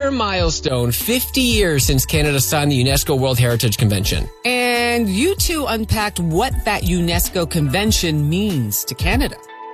another milestone, 50 years since Canada signed the UNESCO World Heritage Convention. And you two unpacked what that UNESCO convention means to Canada.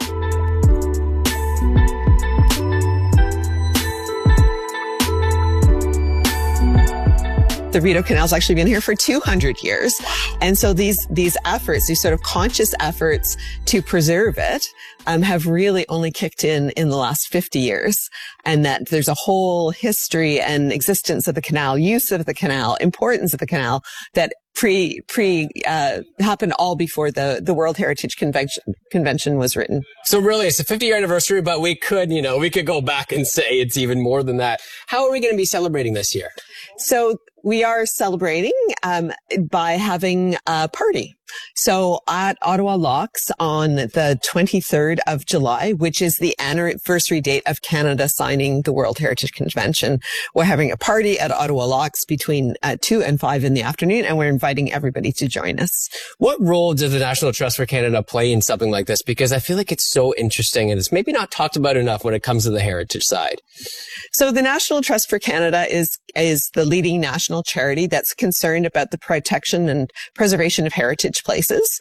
The Rideau Canal's actually been here for 200 years. And so these efforts, these sort of conscious efforts to preserve it, have really only kicked in the last 50 years. And that there's a whole history and existence of the canal, use of the canal, importance of the canal that happened all before the World Heritage Convention was written. So really, it's a 50-year anniversary, but we could go back and say it's even more than that. How are we going to be celebrating this year? So we are celebrating by having a party. So at Ottawa Locks on the 23rd of July, which is the anniversary date of Canada signing the World Heritage Convention, we're having a party at Ottawa Locks between 2 and 5 in the afternoon, and we're inviting everybody to join us. What role does the National Trust for Canada play in something like this? Because I feel like it's so interesting and it's maybe not talked about enough when it comes to the heritage side. So the National Trust for Canada is the leading national charity that's concerned about the protection and preservation of heritage places.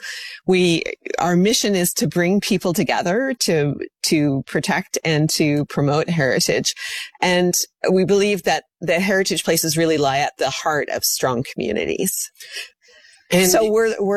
Our mission is to bring people together to protect and to promote heritage. And we believe that the heritage places really lie at the heart of strong communities. And so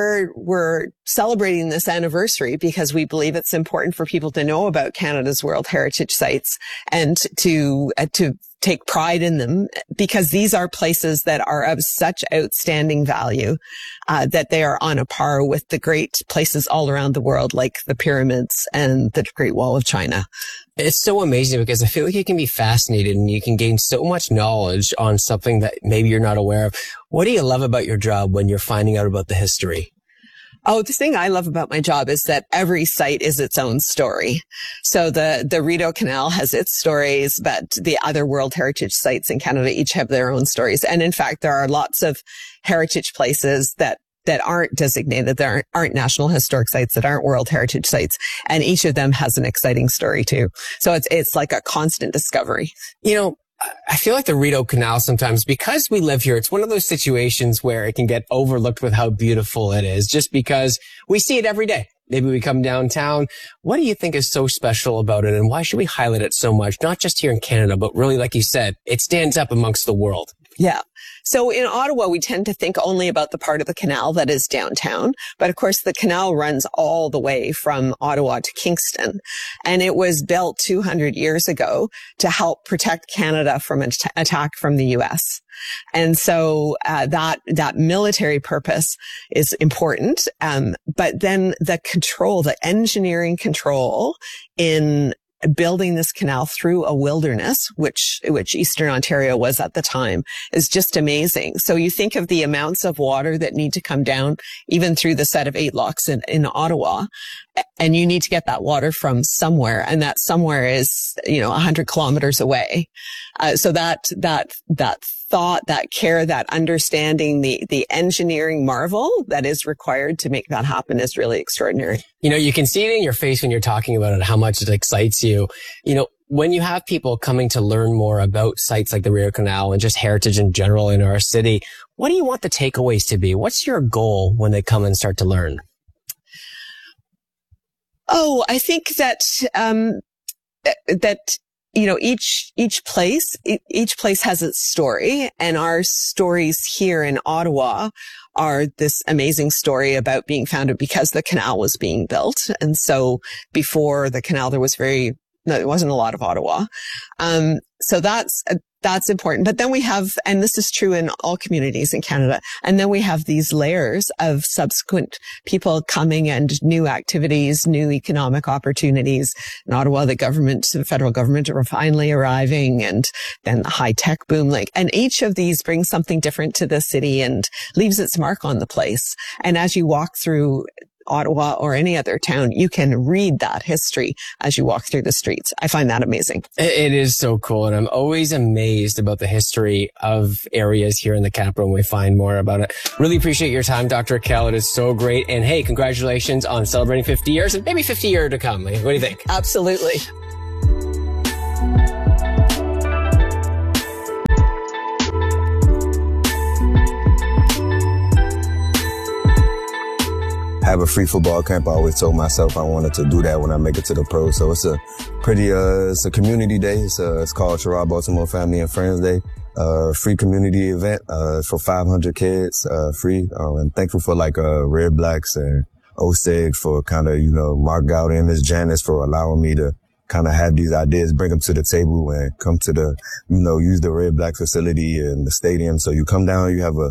we're celebrating this anniversary because we believe it's important for people to know about Canada's World Heritage Sites and to take pride in them, because these are places that are of such outstanding value that they are on a par with the great places all around the world, like the pyramids and the Great Wall of China. It's so amazing because I feel like you can be fascinated and you can gain so much knowledge on something that maybe you're not aware of. What do you love about your job when you're finding out about the history? Oh, the thing I love about my job is that every site is its own story. So the Rideau Canal has its stories, but the other World Heritage Sites in Canada each have their own stories. And in fact, there are lots of heritage places that aren't designated, that aren't National Historic Sites, that aren't World Heritage Sites. And each of them has an exciting story too. So it's like a constant discovery. I feel like the Rideau Canal sometimes, because we live here, it's one of those situations where it can get overlooked with how beautiful it is, just because we see it every day. Maybe we come downtown. What do you think is so special about it, and why should we highlight it so much? Not just here in Canada, but really, like you said, it stands up amongst the world. Yeah. So in Ottawa, we tend to think only about the part of the canal that is downtown. But of course, the canal runs all the way from Ottawa to Kingston. And it was built 200 years ago to help protect Canada from an attack from the U.S. And so that military purpose is important. But then the engineering control in building this canal through a wilderness, which Eastern Ontario was at the time, is just amazing. So you think of the amounts of water that need to come down, even through the set of 8 locks in Ottawa, and you need to get that water from somewhere, and that somewhere is 100 kilometers away. So that thought, that care, that understanding, the engineering marvel that is required to make that happen is really extraordinary. You can see it in your face when you're talking about it, how much it excites you. When you have people coming to learn more about sites like the Rideau Canal and just heritage in general in our city, what do you want the takeaways to be? What's your goal when they come and start to learn? Oh, I think that each place has its story, and our stories here in Ottawa are this amazing story about being founded because the canal was being built. And so before the canal, there wasn't a lot of Ottawa. So that's important. But then we have, and this is true in all communities in Canada, and then we have these layers of subsequent people coming and new activities, new economic opportunities. In Ottawa, the federal government are finally arriving, and then the high-tech boom. And each of these brings something different to the city and leaves its mark on the place. And as you walk through Ottawa or any other town, you can read that history as you walk through the streets. I find that amazing. It is so cool. And I'm always amazed about the history of areas here in the capital when we find more about it. Really appreciate your time, Dr. Kell. It is so great. And hey, congratulations on celebrating 50 years and maybe 50 years to come. What do you think? Absolutely. have a free football camp. I always told myself I wanted to do that when I make it to the pros. So it's a pretty, it's a community day. It's called Sherrod Baltimore Family and Friends Day. Free community event, for 500 kids, free. And thankful for Red Blacks and OSEG for kind of, Mark Gowdy and Miss Janice for allowing me to kind of have these ideas, bring them to the table and come to the, use the Red Black facility and the stadium. So you come down, you have a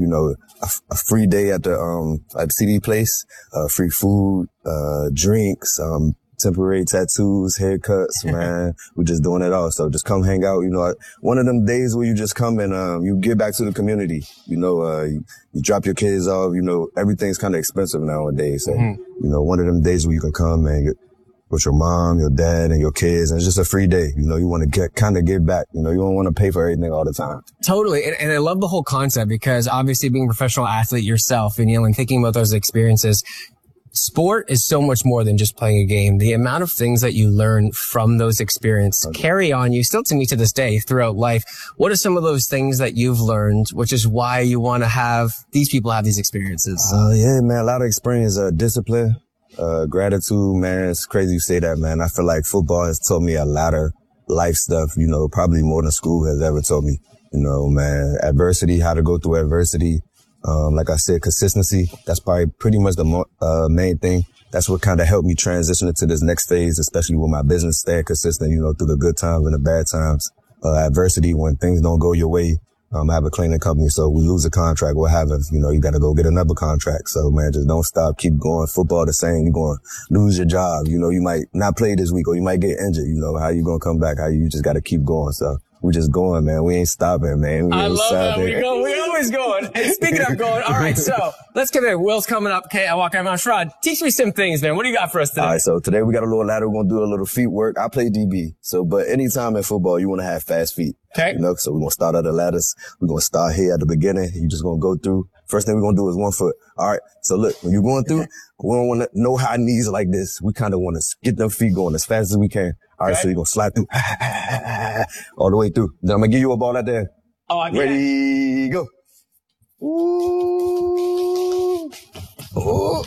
free day at the CD place, free food, drinks, temporary tattoos, haircuts, man. We're just doing it all. So just come hang out. One of them days where you just come and, you give back to the community. You drop your kids off, everything's kind of expensive nowadays. So, one of them days where you can come and with your mom, your dad, and your kids, and it's just a free day. You want to give back. You don't want to pay for everything all the time. Totally. And I love the whole concept because obviously being a professional athlete yourself and thinking about those experiences, sport is so much more than just playing a game. The amount of things that you learn from those experiences carry on you still to me to this day throughout life. What are some of those things that you've learned, which is why you want to have these people have these experiences? Yeah, man, a lot of experience, discipline. Gratitude, man. It's crazy you say that, man. I feel like football has taught me a lot of life stuff, probably more than school has ever taught me. Man, adversity, how to go through adversity. Like I said, consistency. That's probably pretty much the main thing. That's what kind of helped me transition into this next phase, especially with my business, staying consistent, through the good times and the bad times. Adversity, when things don't go your way. I have a cleaning company, so we lose a contract. What happens? You got to go get another contract. So, man, just don't stop. Keep going. Football the same. You're going to lose your job. You might not play this week or you might get injured. How you going to come back? You just got to keep going. So we're just going, man. We ain't stopping, man. I love that. We always going. And speaking of going, all right, so let's get it. Will's coming up. Okay, I walk around. Sherrod, teach me some things, man. What do you got for us today? All right, so today we got a little ladder. We're going to do a little feet work. I play DB. So, but anytime in football, you want to have fast feet. Okay. So we're going to start at the ladders. We're going to start here at the beginning. You're just going to go through. First thing we're going to do is 1 foot. All right. So look, when you're going through, we don't want to no high knees like this. We kind of want to get them feet going as fast as we can. All right. So you're going to slide through all the way through. Then I'm going to give you a ball out there. Oh, I Ready, go. Ooh. Ooh.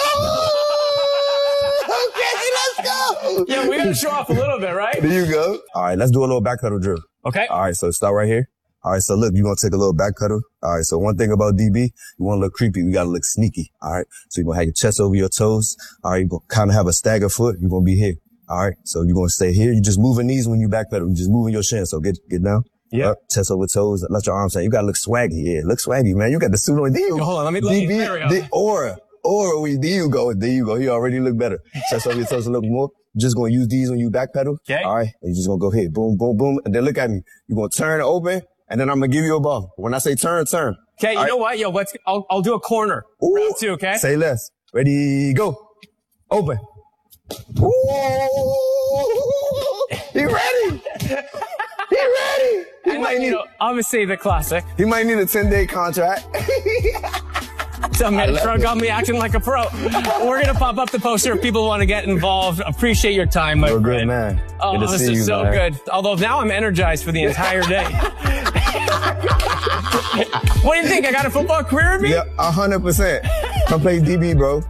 Okay, let's go. Yeah, we got to show off a little bit, right? There you go. All right, let's do a little back pedal drill. Okay. All right, so start right here. All right, so look, you're going to take a little back pedal. All right, so one thing about DB, you want to look creepy. You got to look sneaky. All right, so you're going to have your chest over your toes. All right, you're going to kind of have a stagger foot. You're going to be here. All right, so you're going to stay here. You're just moving knees when you back pedal. You're just moving your shin. So get down. Yeah. Up, chest over toes. Let your arms down. You got to look swaggy. Yeah, look swaggy, man. You got the suit on. Hold on, let me there we go. The aura. There you go. There you go. You already look better. Chest over your toes a little more. Just going to use these when you back pedal. Okay. All right. And you're just going to go here. Boom, boom, boom. And then look at me. You're going to turn open. And then I'm going to give you a ball. When I say turn. Okay. You know what? Yo, I'll do a corner. Ooh. Round 2. Okay. Say less. Ready, go. Open. Ooh. He ready. He ready. He might need, obviously the classic. He might need a 10-day contract. Some man got me acting like a pro. We're going to pop up the poster if people want to get involved. Appreciate your time, my friend. Good, man. Oh, good to this see is you, so man. good. Although now I'm energized for the entire day. What do you think? I got a football career in me? Yeah, 100%. Come play DB, bro.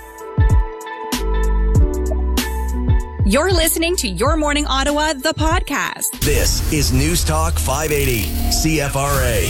You're listening to Your Morning Ottawa, the podcast. This is News Talk 580, CFRA.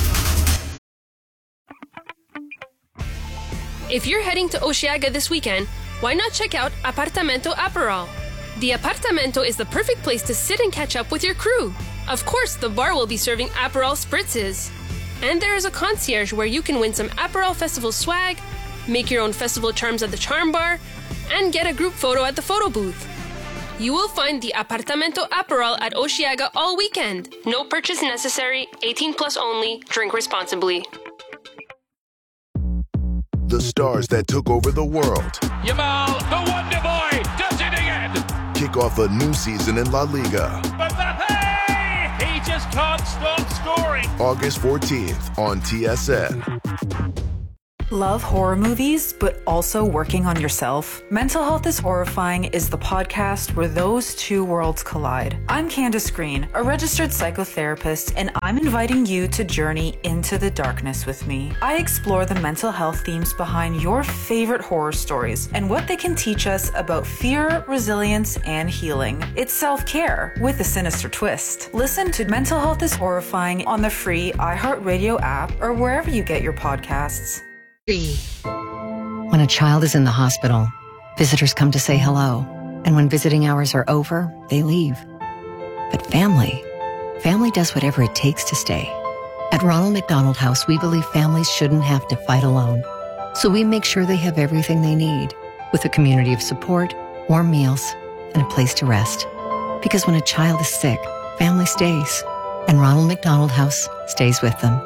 If you're heading to Osheaga this weekend, why not check out Apartamento Aperol? The Apartamento is the perfect place to sit and catch up with your crew. Of course, the bar will be serving Aperol spritzes. And there is a concierge where you can win some Aperol Festival swag, make your own festival charms at the Charm Bar, and get a group photo at the photo booth. You will find the Apartamento Aperol at Osheaga all weekend. No purchase necessary, 18 plus only, drink responsibly. The stars that took over the world. Yamal, the Wonder Boy, does it again. Kick off a new season in La Liga. Mbappe, he just can't stop scoring. August 14th on TSN. Love horror movies, but also working on yourself? Mental Health is Horrifying is the podcast where those two worlds collide. I'm Candace Green, a registered psychotherapist, and I'm inviting you to journey into the darkness with me. I explore the mental health themes behind your favorite horror stories and what they can teach us about fear, resilience, and healing. It's self-care with a sinister twist. Listen to Mental Health is Horrifying on the free iHeartRadio app or wherever you get your podcasts. When a child is in the hospital, visitors come to say hello. And when visiting hours are over, they leave. But family does whatever it takes to stay. At Ronald McDonald House, we believe families shouldn't have to fight alone. So we make sure they have everything they need, with a community of support, warm meals, and a place to rest. Because when a child is sick, family stays. And Ronald McDonald House stays with them.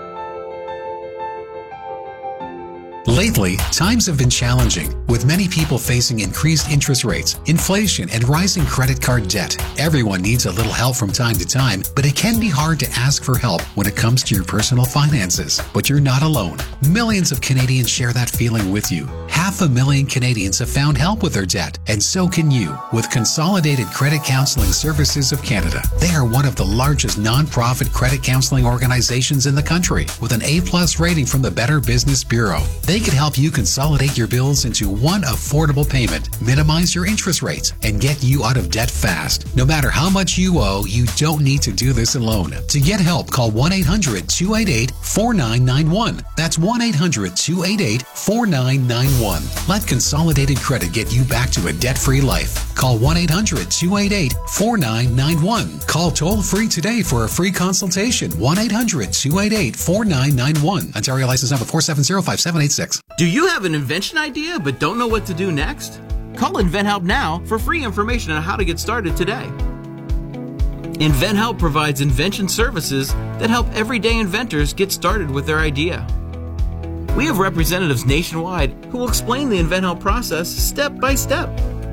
Lately, times have been challenging, with many people facing increased interest rates, inflation, and rising credit card debt. Everyone needs a little help from time to time, but it can be hard to ask for help when it comes to your personal finances. But you're not alone. Millions of Canadians share that feeling with you. 500,000 Canadians have found help with their debt, and so can you with Consolidated Credit Counseling Services of Canada. They are one of the largest non-profit credit counseling organizations in the country, with an A+ rating from the Better Business Bureau. They can help you consolidate your bills into one affordable payment, minimize your interest rates, and get you out of debt fast. No matter how much you owe, you don't need to do this alone. To get help, call 1-800-288-4991. That's 1-800-288-4991. Let Consolidated Credit get you back to a debt-free life. Call 1-800-288-4991. Call toll-free today for a free consultation. 1-800-288-4991. Ontario license number 4705786. Do you have an invention idea but don't know what to do next? Call InventHelp now for free information on how to get started today. InventHelp provides invention services that help everyday inventors get started with their idea. We have representatives nationwide who will explain the InventHelp process step by step.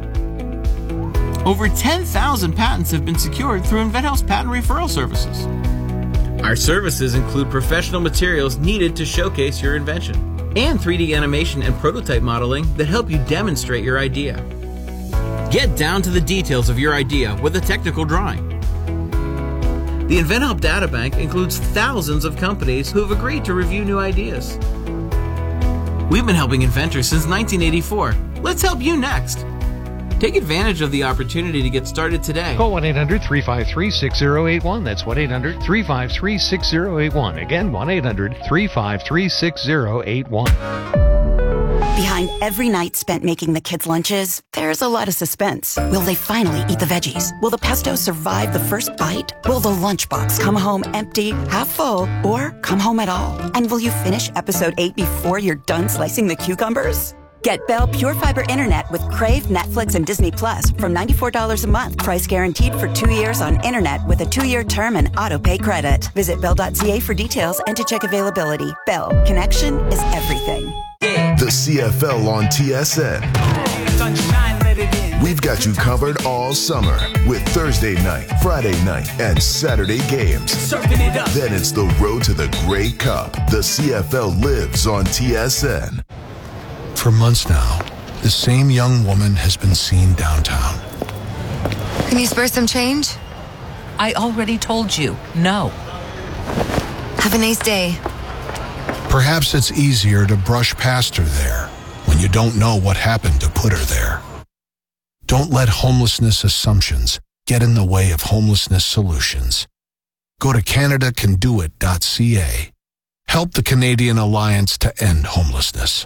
Over 10,000 patents have been secured through InventHelp's patent referral services. Our services include professional materials needed to showcase your invention, and 3D animation and prototype modeling that help you demonstrate your idea. Get down to the details of your idea with a technical drawing. The InventHelp Databank includes thousands of companies who have agreed to review new ideas. We've been helping inventors since 1984. Let's help you next. Take advantage of the opportunity to get started today. Call 1-800-353-6081. That's 1-800-353-6081. Again, 1-800-353-6081. Behind every night spent making the kids' lunches, there's a lot of suspense. Will they finally eat the veggies? Will the pesto survive the first bite? Will the lunchbox come home empty, half full, or come home at all? And will you finish episode 8 before you're done slicing the cucumbers? Get Bell Pure Fiber Internet with Crave, Netflix, and Disney Plus from $94 a month. Price guaranteed for 2 years on internet with a 2-year term and auto-pay credit. Visit Bell.ca for details and to check availability. Bell. Connection is everything. The CFL on TSN. We've got you covered all summer with Thursday night, Friday night, and Saturday games. Then it's the road to the Grey Cup. The CFL lives on TSN. For months now, the same young woman has been seen downtown. Can you spare some change? I already told you, no. Have a nice day. Perhaps it's easier to brush past her there when you don't know what happened to put her there. Don't let homelessness assumptions get in the way of homelessness solutions. Go to CanadaCanDoIt.ca. Help the Canadian Alliance to End Homelessness.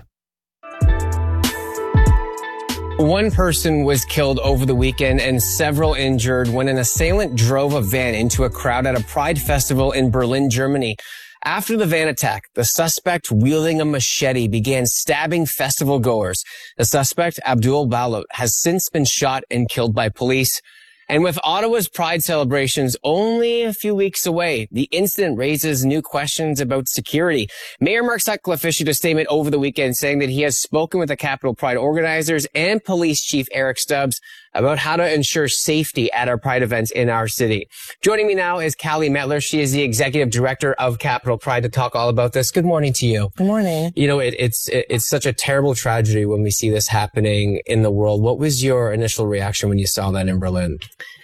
One person was killed over the weekend and several injured when an assailant drove a van into a crowd at a Pride festival in Berlin, Germany. After the van attack, the suspect wielding a machete began stabbing festival goers. The suspect, Abdul Balot, has since been shot and killed by police. And with Ottawa's Pride celebrations only a few weeks away, the incident raises new questions about security. Mayor Mark Sutcliffe issued a statement over the weekend saying that he has spoken with the Capital Pride organizers and Police Chief Eric Stubbs about how to ensure safety at our Pride events in our city. Joining me now is Callie Metler. She is the Executive Director of Capital Pride to talk all about this. Good morning to you. Good morning. You know, it's such a terrible tragedy when we see this happening in the world. What was your initial reaction when you saw that in Berlin?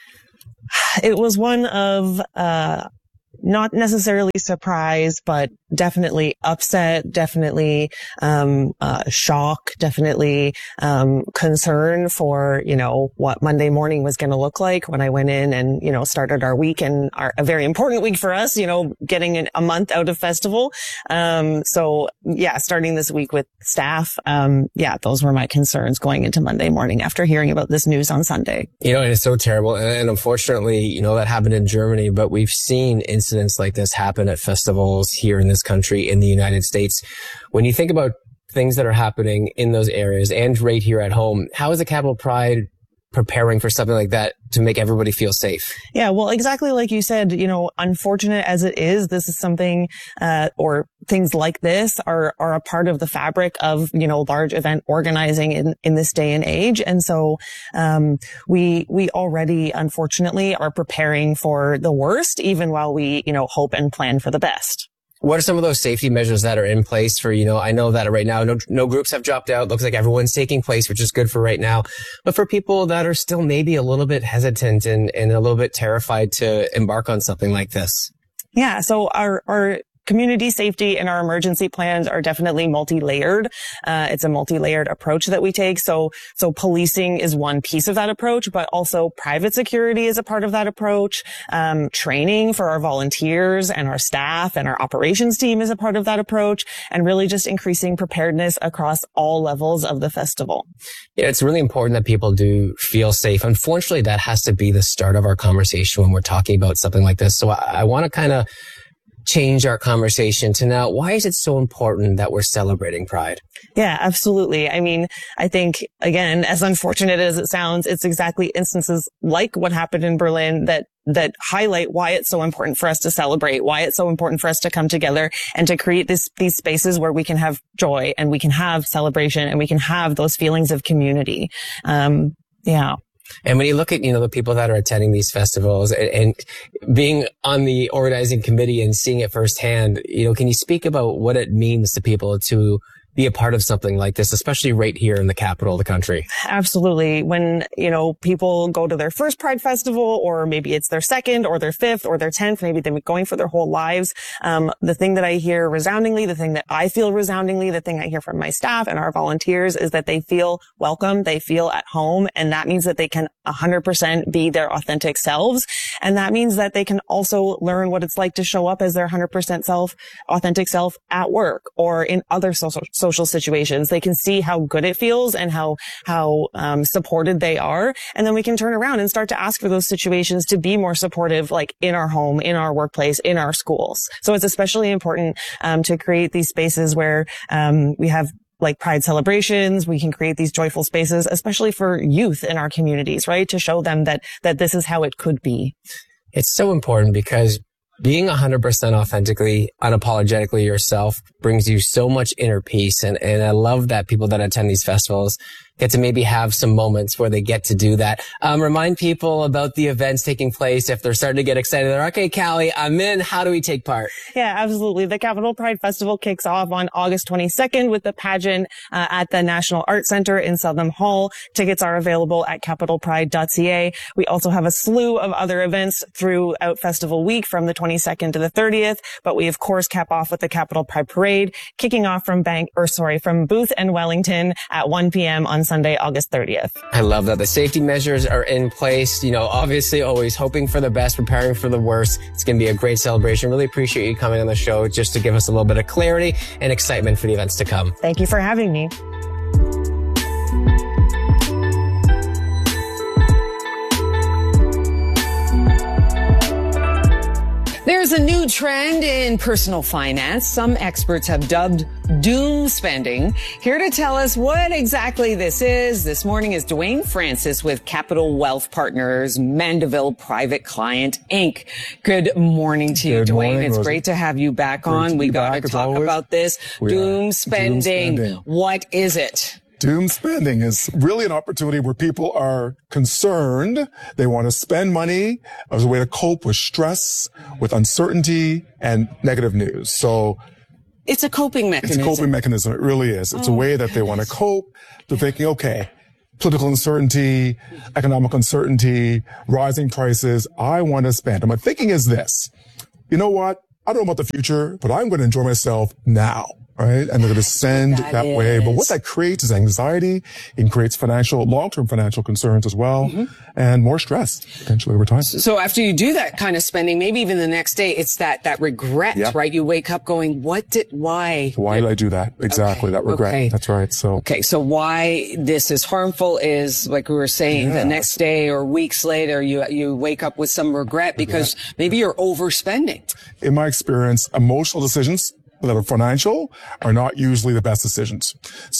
It was one of, not necessarily surprise, but definitely upset, definitely, shock, definitely, concern for, what Monday morning was going to look like when I went in and, started our week and a very important week for us, getting a month out of festival. Starting this week with staff, those were my concerns going into Monday morning after hearing about this news on Sunday. And it's so terrible. And unfortunately, that happened in Germany, but we've seen incidents like this happen at festivals here in this country, in the United States. When you think about things that are happening in those areas and right here at home, how is the Capital Pride preparing for something like that to make everybody feel safe? Yeah, well, exactly like you said, unfortunate as it is, this is something, or things like this are a part of the fabric of, large event organizing in this day and age. And so, we already, unfortunately, are preparing for the worst, even while we, hope and plan for the best. What are some of those safety measures that are in place for, I know that right now no groups have dropped out. Looks like everyone's taking place, which is good for right now. But for people that are still maybe a little bit hesitant and a little bit terrified to embark on something like this. Yeah. So our community safety and our emergency plans are definitely multi-layered. It's a multi-layered approach that we take. So policing is one piece of that approach, but also private security is a part of that approach. Training for our volunteers and our staff and our operations team is a part of that approach, and really just increasing preparedness across all levels of the festival. Yeah, it's really important that people do feel safe. Unfortunately, that has to be the start of our conversation when we're talking about something like this. So I want to kind of change our conversation to now, why is it so important that we're celebrating Pride? Yeah, absolutely. I mean, I think, again, as unfortunate as it sounds, it's exactly instances like what happened in Berlin that highlight why it's so important for us to celebrate, why it's so important for us to come together and to create these spaces where we can have joy and we can have celebration and we can have those feelings of community. Yeah. And when you look at, the people that are attending these festivals and being on the organizing committee and seeing it firsthand, can you speak about what it means to people to be a part of something like this, especially right here in the capital of the country? Absolutely. When, people go to their first Pride Festival, or maybe it's their second or their fifth or their 10th, maybe they've been going for their whole lives. The thing that I hear resoundingly, the thing that I feel resoundingly, the thing I hear from my staff and our volunteers is that they feel welcome, they feel at home, and that means that they can 100% be their authentic selves. And that means that they can also learn what it's like to show up as their 100% authentic self at work or in other social situations. They can see how good it feels and how supported they are. And then we can turn around and start to ask for those situations to be more supportive, like in our home, in our workplace, in our schools. So it's especially important, to create these spaces where, we have like Pride celebrations. We can create these joyful spaces, especially for youth in our communities, right? To show them that this is how it could be. It's so important because being 100% authentically, unapologetically yourself brings you so much inner peace. And I love that people that attend these festivals get to maybe have some moments where they get to do that. Remind people about the events taking place. If they're starting to get excited, they're, okay, Callie, I'm in. How do we take part? Yeah, absolutely. The Capital Pride Festival kicks off on August 22nd with the pageant at the National Art Center in Southam Hall. Tickets are available at capitalpride.ca. We also have a slew of other events throughout Festival Week from the 22nd to the 30th, but we of course cap off with the Capital Pride Parade, kicking off from Booth and Wellington at 1 p.m. on Sunday, August 30th. I love that. The safety measures are in place. Obviously always hoping for the best, preparing for the worst. It's going to be a great celebration. Really appreciate you coming on the show just to give us a little bit of clarity and excitement for the events to come. Thank you for having me. There's a new trend in personal finance some experts have dubbed doom spending. Here to tell us what exactly this is this morning is Dwayne Francis with Capital Wealth Partners, Mandeville Private Client, Inc. Good morning to you, Dwayne. It's great to have you back on. We got to talk about this. Doom spending. What is it? Doom spending is really an opportunity where people are concerned. They want to spend money as a way to cope with stress, with uncertainty, and negative news. So it's a coping mechanism. It's a coping mechanism. It really is. It's a way that they want to cope. They're thinking, okay, political uncertainty, economic uncertainty, rising prices. I want to spend. And my thinking is this. You know what? I don't know about the future, but I'm going to enjoy myself now. Right? And they're going to spend that way. But what that creates is anxiety. It creates long-term financial concerns as well, and more stress potentially over time. So after you do that kind of spending, maybe even the next day, it's that regret, right? You wake up going, why did I do that? Exactly. That regret. Okay. That's right. So why this is harmful is, like we were saying, the next day or weeks later, you wake up with some regret because maybe you're overspending. In my experience, emotional decisions that are financial are not usually the best decisions.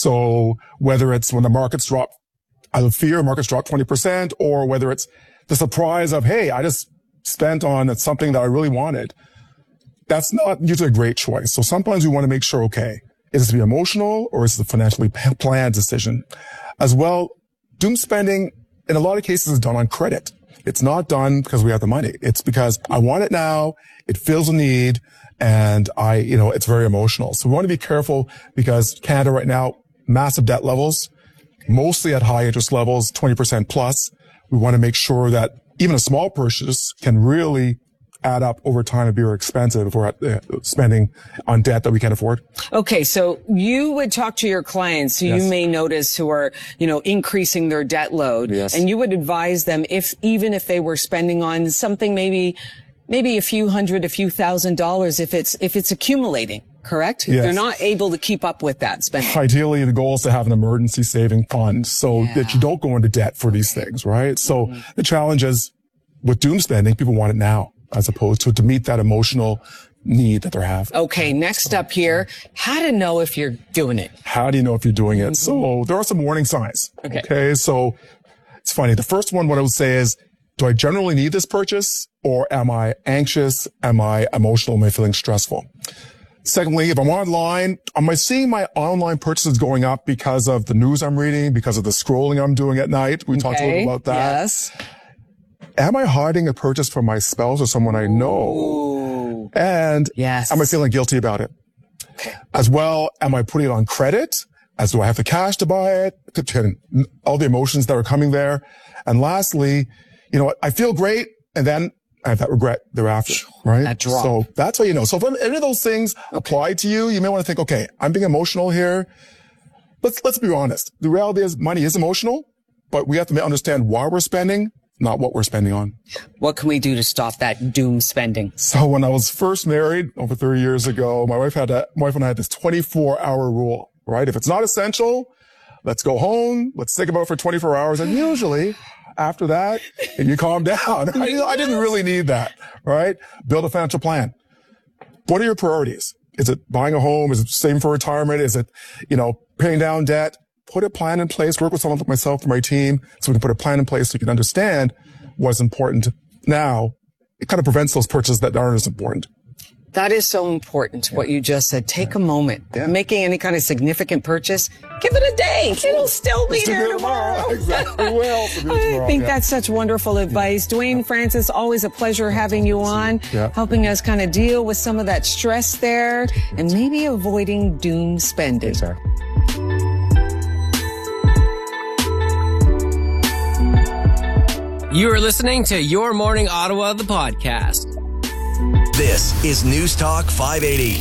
So whether it's when the markets drop out of fear, markets drop 20%, or whether it's the surprise of, hey, I just spent on something that I really wanted, that's not usually a great choice. So sometimes we want to make sure, okay, is it to be emotional or is it a financially planned decision? As well, doom spending in a lot of cases is done on credit. It's not done because we have the money. It's because I want it now. It feels a need. And it's very emotional. So we want to be careful because Canada right now, massive debt levels, mostly at high interest levels, 20% plus. We want to make sure that even a small purchase can really add up over time and be very expensive if we're spending on debt that we can't afford. Okay. So you would talk to your clients who you may notice who are, increasing their debt load. Yes. And you would advise them even if they were spending on something maybe a few $100, a few $1,000 if it's accumulating, correct? Yes. They're not able to keep up with that spending. Ideally, the goal is to have an emergency saving fund so that you don't go into debt for these things, right? So the challenge is with doom spending, people want it now as opposed to meet that emotional need that they have. Okay, next up here, how to know if you're doing it. How do you know if you're doing it? So there are some warning signs. Okay, so it's funny. The first one, what I would say is, do I generally need this purchase, or am I anxious? Am I emotional? Am I feeling stressful? Secondly, if I'm online, am I seeing my online purchases going up because of the news I'm reading, because of the scrolling I'm doing at night? We talked a little about that. Yes. Am I hiding a purchase from my spouse or someone I know? Ooh. And am I feeling guilty about it? Okay. As well, am I putting it on credit? Do I have the cash to buy it? All the emotions that are coming there. And lastly, I feel great, and then I have that regret thereafter, right? That drop. So that's how you know. So if any of those things apply to you, you may want to think, okay, I'm being emotional here. Let's be honest. The reality is money is emotional, but we have to understand why we're spending, not what we're spending on. What can we do to stop that doom spending? So when I was first married over 30 years ago, my wife and I had this 24-hour rule, right? If it's not essential, let's go home. Let's think about it for 24 hours. And usually after that, you calm down. I didn't really need that, right? Build a financial plan. What are your priorities? Is it buying a home? Is it saving for retirement? Is it, paying down debt? Put a plan in place. Work with someone like myself and my team so we can put a plan in place so you can understand what's important. Now, it kind of prevents those purchases that aren't as important. That is so important, what you just said. Take a moment. Making any kind of significant purchase, give it a day. It'll still be there tomorrow. Exactly. I think that's such wonderful advice. Dwayne Francis, always a pleasure having you on, helping us kind of deal with some of that stress there and maybe avoiding doom spending. Exactly. You are listening to Your Morning Ottawa, the podcast. This is News Talk 580,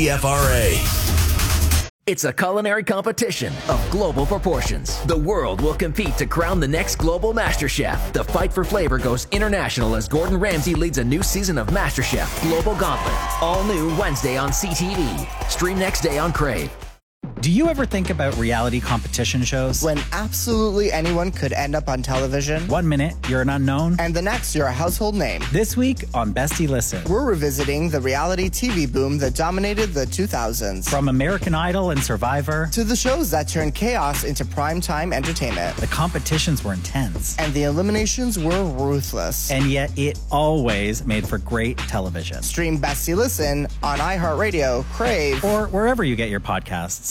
CFRA. It's a culinary competition of global proportions. The world will compete to crown the next global MasterChef. The fight for flavor goes international as Gordon Ramsay leads a new season of MasterChef Global Gauntlet. All new Wednesday on CTV. Stream next day on Crave. Do you ever think about reality competition shows? When absolutely anyone could end up on television. 1 minute, you're an unknown. And the next, you're a household name. This week on Bestie Listen. We're revisiting the reality TV boom that dominated the 2000s. From American Idol and Survivor. To the shows that turned chaos into primetime entertainment. The competitions were intense. And the eliminations were ruthless. And yet it always made for great television. Stream Bestie Listen on iHeartRadio, Crave, or wherever you get your podcasts.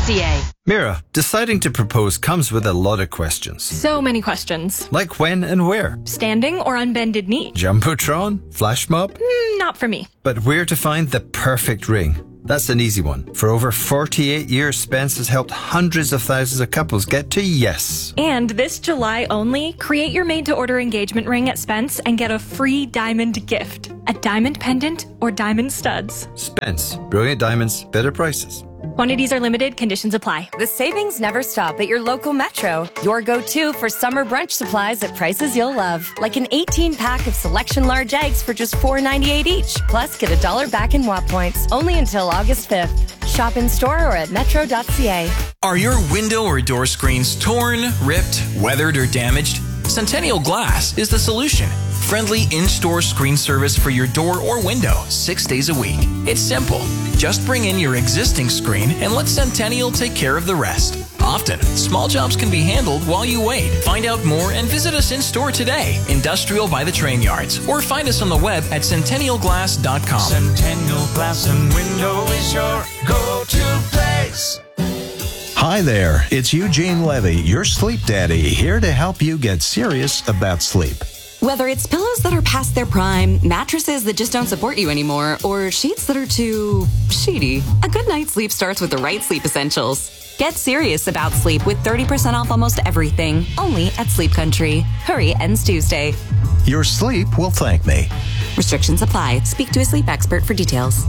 CNR.ca. Mira, deciding to propose comes with a lot of questions. So many questions. Like when and where? Standing or on bended knee? Jumbotron? Flash mob? Not for me. But where to find the perfect ring? That's an easy one. For over 48 years, Spence has helped hundreds of thousands of couples get to yes. And this July only, create your made-to-order engagement ring at Spence and get a free diamond gift. A diamond pendant or diamond studs. Spence. Brilliant diamonds, better prices. Quantities are limited, conditions apply. The savings never stop at your local Metro. Your go-to for summer brunch supplies at prices you'll love. Like an 18-pack of Selection large eggs for just $4.98 each. Plus, get $1 back in WAP points. Only until August 5th. Shop in-store or at metro.ca. Are your window or door screens torn, ripped, weathered, or damaged? Centennial Glass is the solution. Friendly in-store screen service for your door or window 6 days a week. It's simple. Just bring in your existing screen and let Centennial take care of the rest. Often, small jobs can be handled while you wait. Find out more and visit us in-store today, Industrial by the Train Yards, or find us on the web at centennialglass.com. Centennial Glass and Window is your go-to place. Hi there, it's Eugene Levy, your sleep daddy, here to help you get serious about sleep. Whether it's pillows that are past their prime, mattresses that just don't support you anymore, or sheets that are too sheety, a good night's sleep starts with the right sleep essentials. Get serious about sleep with 30% off almost everything, only at Sleep Country. Hurry, ends Tuesday. Your sleep will thank me. Restrictions apply. Speak to a sleep expert for details.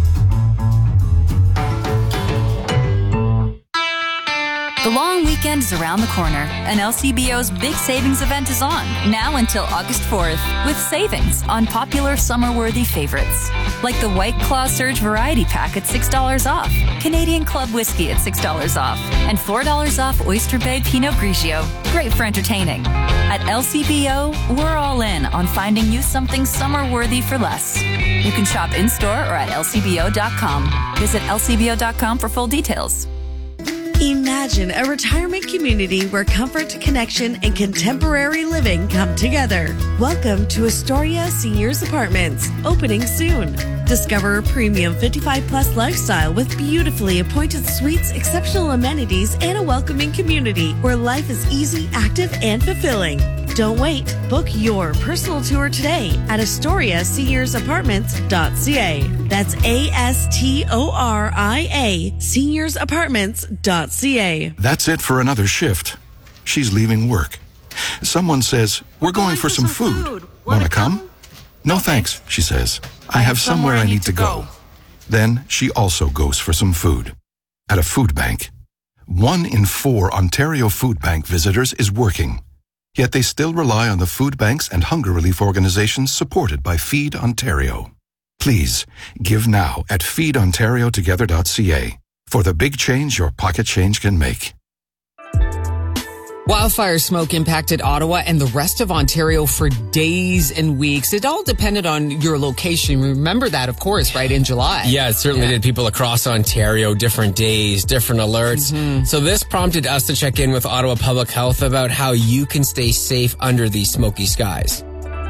The long weekend is around the corner, and LCBO's big savings event is on, now until August 4th, with savings on popular summer-worthy favorites, like the White Claw Surge Variety Pack at $6 off, Canadian Club Whiskey at $6 off, and $4 off Oyster Bay Pinot Grigio. Great for entertaining. At LCBO, we're all in on finding you something summer-worthy for less. You can shop in-store or at lcbo.com. Visit lcbo.com for full details. Imagine a retirement community where comfort, connection, and contemporary living come together. Welcome to Astoria Seniors Apartments, opening soon. Discover a premium 55-plus lifestyle with beautifully appointed suites, exceptional amenities, and a welcoming community where life is easy, active, and fulfilling. Don't wait. Book your personal tour today at AstoriaSeniorsApartments.ca. That's ASTORIA SeniorsApartments.ca. That's it for another shift. She's leaving work. Someone says, "We're going for some food. Want to come?" "No thanks," she says. "I have somewhere I need to go." Then she also goes for some food. At a food bank. 1 in 4 Ontario Food Bank visitors is working. Yet they still rely on the food banks and hunger relief organizations supported by Feed Ontario. Please, give now at feedontariotogether.ca for the big change your pocket change can make. Wildfire smoke impacted Ottawa and the rest of Ontario for days and weeks. It all depended on your location. Remember that, of course, right, in July. Yeah, it certainly did. People across Ontario, different days, different alerts. Mm-hmm. So this prompted us to check in with Ottawa Public Health about how you can stay safe under these smoky skies.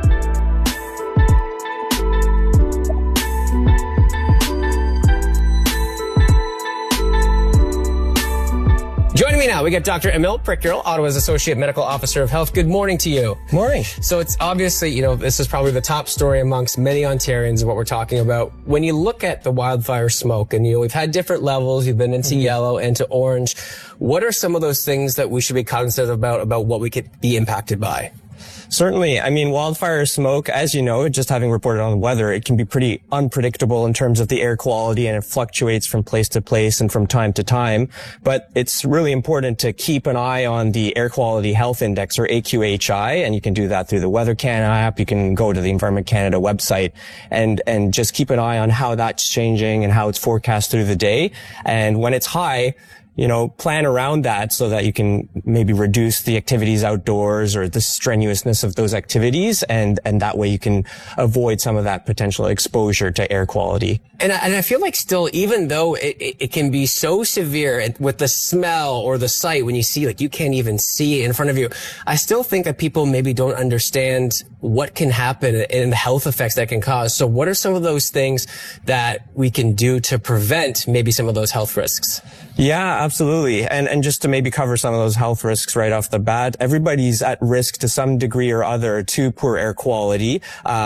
Joining me now, we got Dr. Emil Prickyl, Ottawa's Associate Medical Officer of Health. Good morning to you. Morning. So it's obviously, this is probably the top story amongst many Ontarians of what we're talking about. When you look at the wildfire smoke, and we've had different levels, you've been into yellow, into orange. What are some of those things that we should be cognizant about what we could be impacted by? Certainly. I mean, wildfire smoke, as you know, just having reported on the weather, it can be pretty unpredictable in terms of the air quality, and it fluctuates from place to place and from time to time. But it's really important to keep an eye on the Air Quality Health Index, or AQHI, and you can do that through the Weather Canada app. You can go to the Environment Canada website and just keep an eye on how that's changing and how it's forecast through the day. And when it's high, plan around that so that you can maybe reduce the activities outdoors or the strenuousness of those activities. And that way you can avoid some of that potential exposure to air quality. And I feel like still, even though it can be so severe with the smell or the sight, when you see, you can't even see it in front of you, I still think that people maybe don't understand what can happen and the health effects that can cause. So what are some of those things that we can do to prevent maybe some of those health risks? Yeah, absolutely. And just to maybe cover some of those health risks right off the bat, everybody's at risk to some degree or other to poor air quality.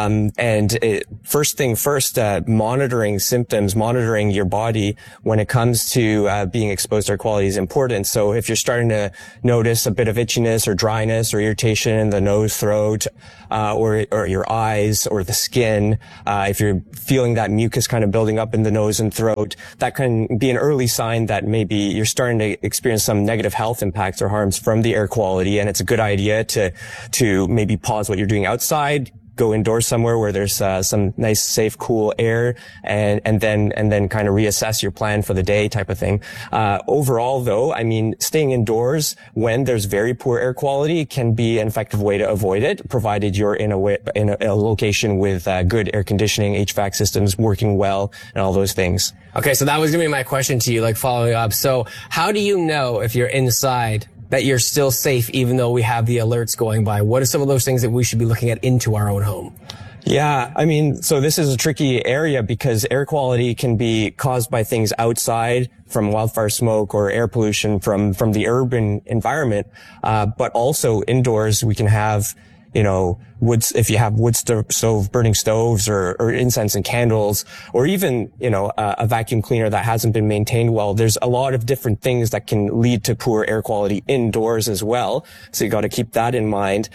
First thing first, monitoring symptoms, monitoring your body when it comes to being exposed to air quality is important. So if you're starting to notice a bit of itchiness or dryness or irritation in the nose, throat, or your eyes or the skin, if you're feeling that mucus kind of building up in the nose and throat, that can be an early sign that maybe you're starting to experience some negative health impacts or harms from the air quality. And it's a good idea to maybe pause what you're doing outside, go indoors somewhere where there's some nice, safe, cool air, and then kind of reassess your plan for the day type of thing. Overall, though, I mean, staying indoors when there's very poor air quality can be an effective way to avoid it, provided you're in a location with good air conditioning, HVAC systems working well, and all those things. Okay, so that was going to be my question to you, like following up. So how do you know if you're inside that you're still safe even though we have the alerts going by? What are some of those things that we should be looking at into our own home? Yeah, I mean, so this is a tricky area because air quality can be caused by things outside from wildfire smoke or air pollution from the urban environment. But also indoors, we can have, if you have wood stove, burning stoves or incense and candles, or even, a vacuum cleaner that hasn't been maintained well, there's a lot of different things that can lead to poor air quality indoors as well. So you got to keep that in mind.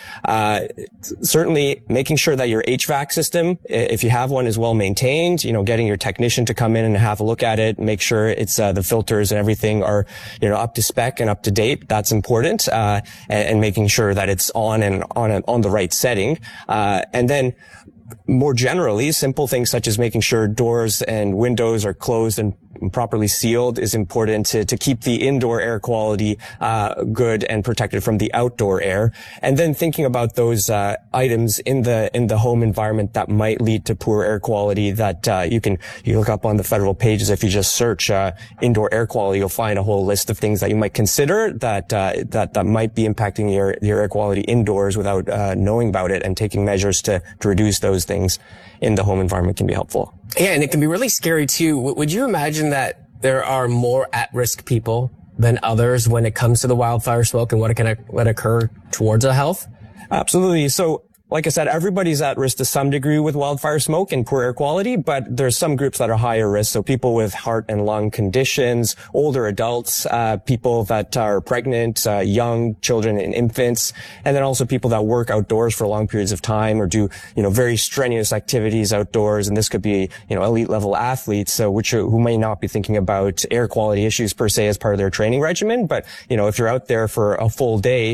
Certainly making sure that your HVAC system, if you have one, is well maintained, getting your technician to come in and have a look at it, make sure it's, the filters and everything are, up to spec and up to date. That's important. And making sure that it's on the right setting. And then more generally, simple things such as making sure doors and windows are closed and properly sealed is important to keep the indoor air quality good and protected from the outdoor air. And then thinking about those items in the home environment that might lead to poor air quality that you look up on the federal pages. If you just search indoor air quality, you'll find a whole list of things that you might consider that might be impacting your air quality indoors without knowing about it, and taking measures to reduce those things in the home environment can be helpful. Yeah, and it can be really scary too. Would you imagine that there are more at-risk people than others when it comes to the wildfire smoke and what can occur towards our health? Absolutely. So, like I said, everybody's at risk to some degree with wildfire smoke and poor air quality, but there's some groups that are higher risk. So people with heart and lung conditions, older adults, people that are pregnant, young children and infants, and then also people that work outdoors for long periods of time or do, very strenuous activities outdoors. And this could be, elite level athletes, who may not be thinking about air quality issues per se as part of their training regimen. But, if you're out there for a full day,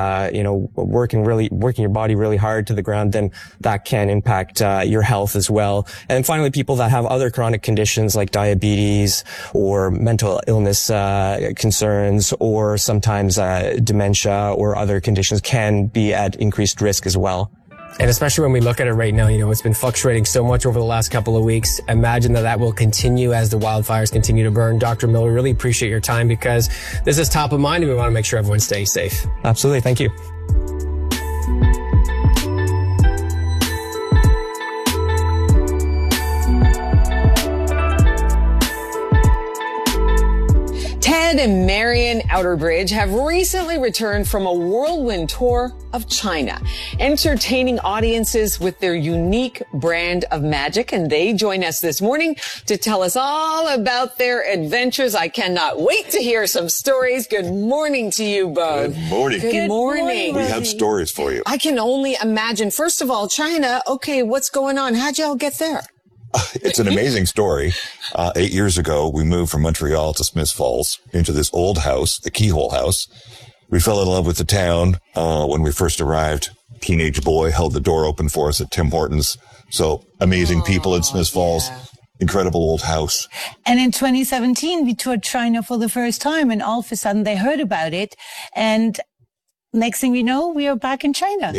working your body really hard to the ground, then that can impact your health as well. And finally, people that have other chronic conditions like diabetes or mental illness concerns, or sometimes dementia or other conditions, can be at increased risk as well. And especially when we look at it right now, it's been fluctuating so much over the last couple of weeks. Imagine that will continue as the wildfires continue to burn. Dr. Miller, really appreciate your time because this is top of mind and we want to make sure everyone stays safe. Absolutely. Thank you. Ted and Marion Outerbridge have recently returned from a whirlwind tour of China, entertaining audiences with their unique brand of magic. And they join us this morning to tell us all about their adventures. I cannot wait to hear some stories. Good morning to you both. Good morning. Good morning. We have stories for you. I can only imagine. First of all, China. Okay, what's going on? How'd y'all get there? It's an amazing story. 8 years ago, we moved from Montreal to Smiths Falls into this old house, the Keyhole House. We fell in love with the town when we first arrived. Teenage boy held the door open for us at Tim Hortons. So amazing people in Smiths Falls. Incredible old house. And in 2017, we toured China for the first time, and all of a sudden they heard about it. And next thing we know, we are back in China. Yeah.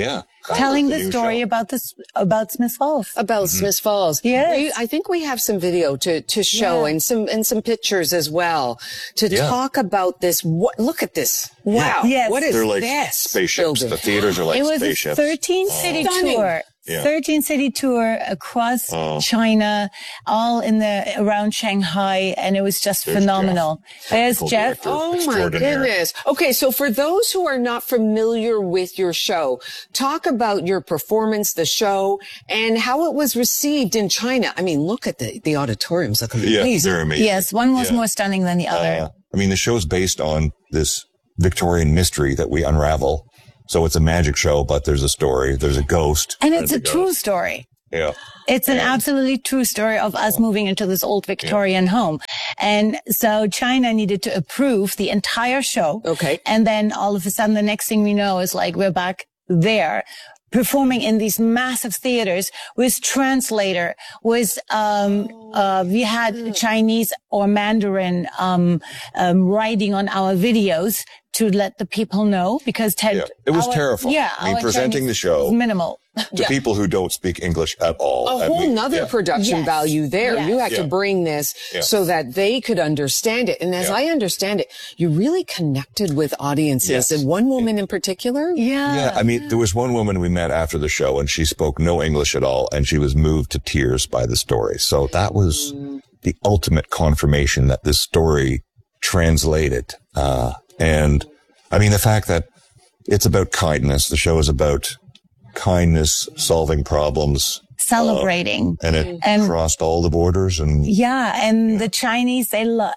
telling the story about Smith Falls. About Smith Falls. Yes. I think we have some video to show and some pictures as well to talk about this. Look at this. Wow. Yes. What is They're like this? spaceships. The theaters are like spaceships. It was a 13-city tour. Yeah. 13-city tour across China, all around Shanghai, and it was just phenomenal. There's Jeff. Oh my goodness. Okay, so for those who are not familiar with your show, talk about your performance, the show, and how it was received in China. I mean, look at the auditoriums. Look amazing. Yeah, they're amazing. Yes, one was more stunning than the other. I mean, the show's based on this Victorian mystery that we unravel. So it's a magic show, but there's a story. There's a ghost. And it's a true story. Yeah. It's an absolutely true story of us moving into this old Victorian home. And so China needed to approve the entire show. Okay. And then all of a sudden, the next thing we know is like, we're back there performing in these massive theaters with translator, with, we had Chinese or Mandarin, writing on our videos to let the people know, because Ted... It was terrifying. Yeah. I mean, presenting the show... was minimal. To people who don't speak English at all. A whole nother production value there. Yes. You had to bring this so that they could understand it. And as I understand it, you really connected with audiences. And one woman in particular? Yeah, I mean, there was one woman we met after the show, and she spoke no English at all, and she was moved to tears by the story. So that was the ultimate confirmation that this story translated. And I mean, the fact that it's about kindness, the show is about kindness, solving problems, celebrating, and it crossed all the borders. And the Chinese,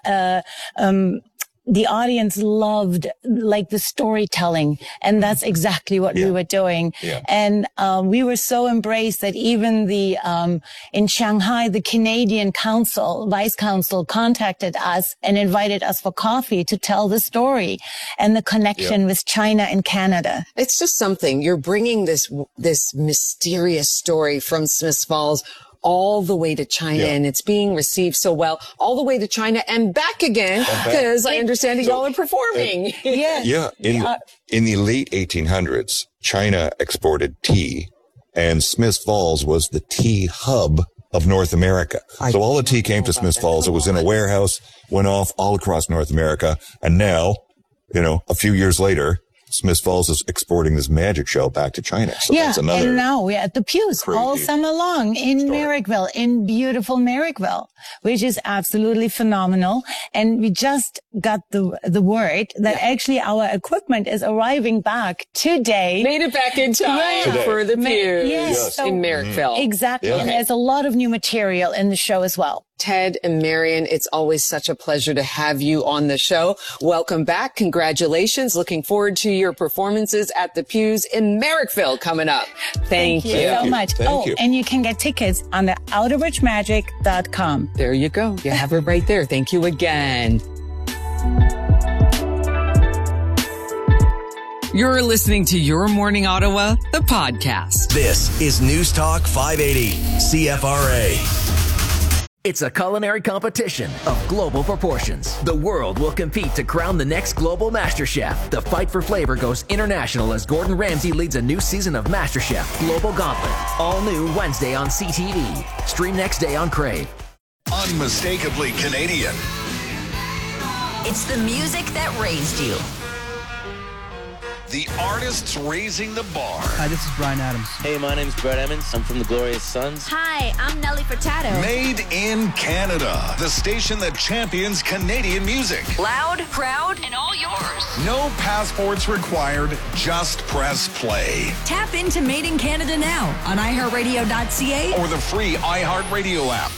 the audience loved like the storytelling, and that's exactly what we were doing. And we were so embraced that even in Shanghai, the Canadian vice consul contacted us and invited us for coffee to tell the story and the connection with China and Canada. It's just something. You're bringing this mysterious story from Smith Falls all the way to China, and it's being received so well, all the way to China and back again, because I understand y'all are performing. In the late 1800s, China exported tea, and Smith Falls was the tea hub of North America. So all the tea came to Smith Falls. It was in a warehouse, went off all across North America, and now, a few years later, Smith Falls is exporting this magic show back to China. So that's another. And now we're at the Pews all summer long in Merrickville, in beautiful Merrickville, which is absolutely phenomenal. And we just got the word that actually our equipment is arriving back today. Made it back in time for the Pews in Merrickville. Exactly. And there's a lot of new material in the show as well. Ted and Marion, it's always such a pleasure to have you on the show. Welcome back. Congratulations. Looking forward to your performances at the Pews in Merrickville coming up. Thank you so much. Thank you. And you can get tickets on the outerbridgemagic.com. There you go. You have it right there. Thank you again. You're listening to Your Morning Ottawa, the podcast. This is News Talk 580, CFRA. It's a culinary competition of global proportions. The world will compete to crown the next global MasterChef. The fight for flavor goes international as Gordon Ramsay leads a new season of MasterChef Global Gauntlet. All new Wednesday on CTV. Stream next day on Crave. Unmistakably Canadian. It's the music that raised you. The artists raising the bar. Hi, this is Bryan Adams. Hey, my name's Brett Emmons. I'm from the Glorious Sons. Hi, I'm Nelly Furtado. Made in Canada. The station that champions Canadian music. Loud, proud, and all yours. No passports required. Just press play. Tap into Made in Canada now on iHeartRadio.ca or the free iHeartRadio app.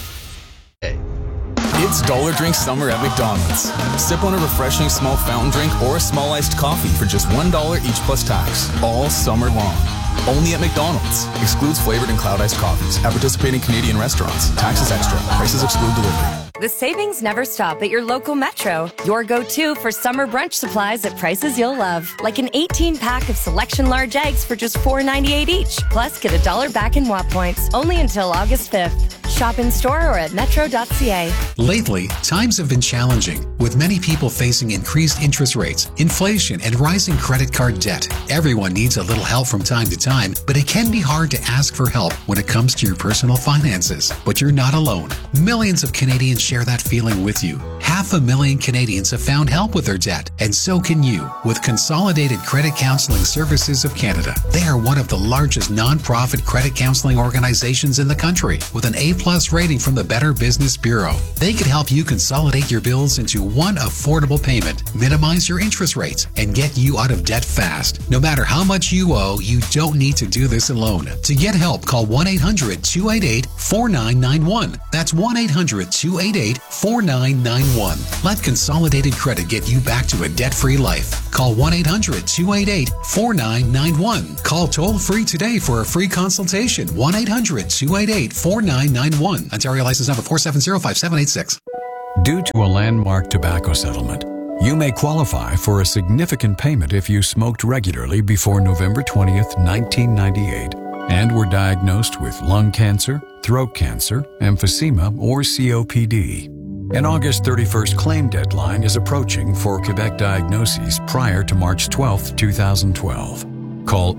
It's Dollar Drink Summer at McDonald's. Sip on a refreshing small fountain drink or a small iced coffee for just $1 each plus tax, all summer long. Only at McDonald's. Excludes flavored and cloud iced coffees at participating Canadian restaurants. Taxes extra. Prices exclude delivery. The savings never stop at your local Metro. Your go-to for summer brunch supplies at prices you'll love. Like an 18-pack of Selection large eggs for just $4.98 each. Plus, get $1 back in WAP points. Only until August 5th. Shop in store or at metro.ca. Lately, times have been challenging, with many people facing increased interest rates, inflation, and rising credit card debt. Everyone needs a little help from time to time, but it can be hard to ask for help when it comes to your personal finances. But you're not alone. Millions of Canadians share that feeling with you. 500,000 Canadians have found help with their debt, and so can you with Consolidated Credit Counseling Services of Canada. They are one of the largest non-profit credit counseling organizations in the country, with an A+ rating from the Better Business Bureau. They could help you consolidate your bills into one affordable payment, minimize your interest rates, and get you out of debt fast. No matter how much you owe, you don't need to do this alone. To get help, call 1-800-288-4991. That's 1-800-288-4991. Let Consolidated Credit get you back to a debt-free life. Call 1-800-288-4991. Call toll-free today for a free consultation. 1-800-288-4991. Ontario license number 4705786. Due to a landmark tobacco settlement, you may qualify for a significant payment if you smoked regularly before November 20th, 1998, and were diagnosed with lung cancer, throat cancer, emphysema, or COPD. An August 31st claim deadline is approaching for Quebec diagnoses prior to March 12, 2012. Call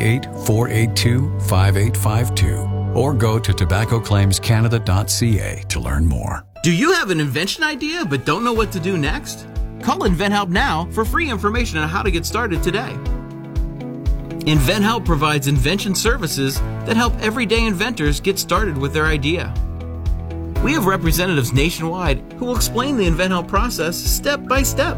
888-482-5852 or go to tobaccoclaimscanada.ca to learn more. Do you have an invention idea but don't know what to do next? Call InventHelp now for free information on how to get started today. InventHelp provides invention services that help everyday inventors get started with their idea. We have representatives nationwide who will explain the InventHelp process step by step.